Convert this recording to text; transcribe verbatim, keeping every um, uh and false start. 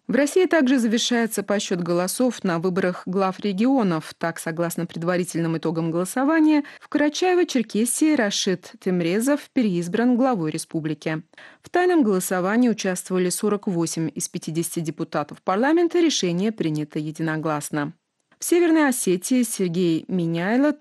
В России также завершается подсчет голосов на выборах глав регионов. Так, согласно предварительным итогам голосования, в Карачаево-Черкесии Рашид Темрезов переизбран главой республики. В тайном голосовании участвовали сорок восемь из пятидесяти депутатов парламента. Решение принято единогласно. В Северной Осетии Сергей Миняйло